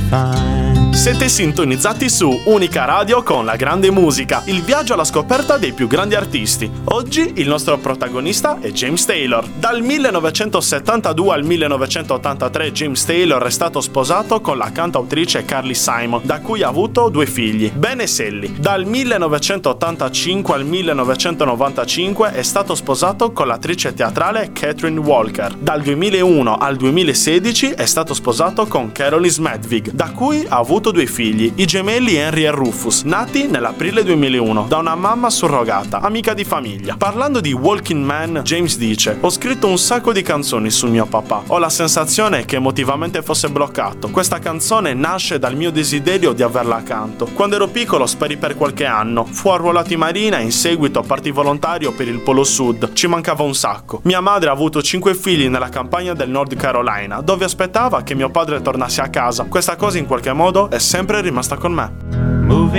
fine. Siete sintonizzati su Unica Radio con la grande musica, il viaggio alla scoperta dei più grandi artisti. Oggi il nostro protagonista è James Taylor. Dal 1972 al 1983 James Taylor è stato sposato con la cantautrice Carly Simon, da cui ha avuto 2 figli, Ben e Sally. Dal 1985 al 1995 è stato sposato con l'attrice teatrale Catherine Walker. Dal 2001 al 2016 è stato sposato con Caroline Smedvig, da cui ha avuto 2 figli, i gemelli Henry e Rufus, nati nell'aprile 2001 da una mamma surrogata, amica di famiglia. Parlando di Walking Man, James dice: "Ho scritto un sacco di canzoni sul mio papà. Ho la sensazione che emotivamente fosse bloccato. Questa canzone nasce dal mio desiderio di averla accanto. Quando ero piccolo sparì per qualche anno. Fu arruolato in marina e in seguito partì volontario per il Polo Sud. Ci mancava un sacco. Mia madre ha avuto 5 figli nella campagna del North Carolina, dove aspettava che mio padre tornasse a casa. Questa cosa in qualche modo è sempre rimasta con me."